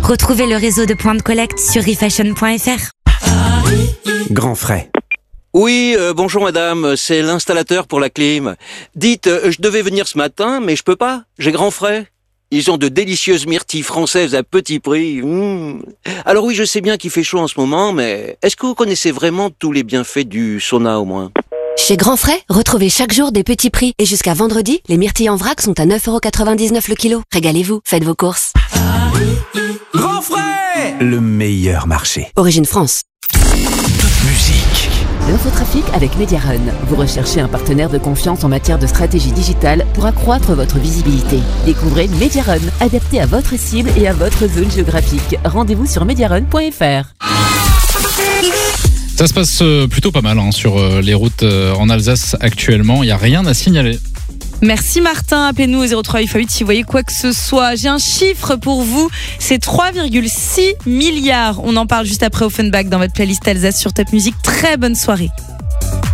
Retrouvez le réseau de points de collecte sur refashion.fr. Grand frais. Oui, bonjour madame, c'est l'installateur pour la clim. Dites, je devais venir ce matin, mais je peux pas, j'ai grand frais. Ils ont de délicieuses myrtilles françaises à petit prix. Alors oui, je sais bien qu'il fait chaud en ce moment, mais est-ce que vous connaissez vraiment tous les bienfaits du sauna au moins ? Chez Grand Frais, retrouvez chaque jour des petits prix. Et jusqu'à vendredi, les myrtilles en vrac sont à 9,99€ le kilo. Régalez-vous, faites vos courses. Grand frais, le meilleur marché. Origine France. Toute musique. L'infotrafic avec Mediarun. Vous recherchez un partenaire de confiance en matière de stratégie digitale pour accroître votre visibilité. Découvrez Mediarun, adapté à votre cible et à votre zone géographique. Rendez-vous sur mediarun.fr. Ça se passe plutôt pas mal sur les routes en Alsace actuellement. Il n'y a rien à signaler. Merci Martin, appelez-nous au 0388 si vous voyez quoi que ce soit. J'ai un chiffre pour vous, c'est 3,6 milliards. On en parle juste après Offenbach dans votre playlist Alsace sur Top Music. Très bonne soirée.